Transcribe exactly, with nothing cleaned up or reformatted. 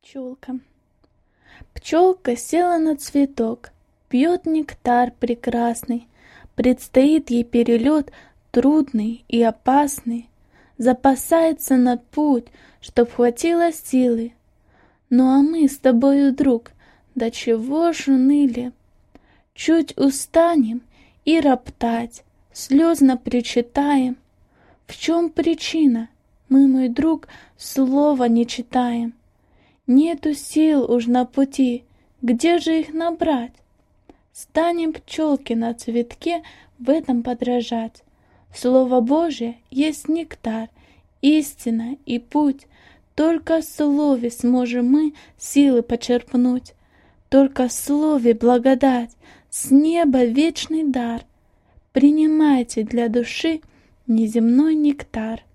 Пчелка. Пчелка села на цветок, пьет нектар прекрасный. Предстоит ей перелет трудный и опасный. Запасается на путь, чтоб хватило силы. Ну а мы с тобою, друг, до чего ж уныли? Чуть устанем и роптать, слезно причитаем. В чем причина? Мы, мой друг, слова не читаем. Нету сил уж на пути, где же их набрать? Станем пчелки на цветке в этом подражать. Слово Божье есть нектар, истина и путь. Только в слове сможем мы силы почерпнуть. Только в слове благодать, с неба вечный дар. Принимайте для души неземной нектар.